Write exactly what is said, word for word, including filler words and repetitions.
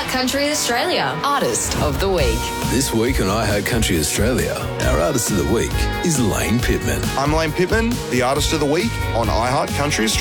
iHeart Country Australia Artist of the Week. This week on iHeart Country Australia, our Artist of the Week is Lane Pittman. I'm Lane Pittman, the Artist of the Week on iHeart Country Australia.